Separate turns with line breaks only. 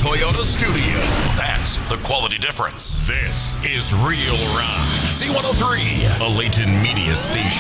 Toyota studio. That's the quality difference. This is Real Rock. C103, a Layton Media station.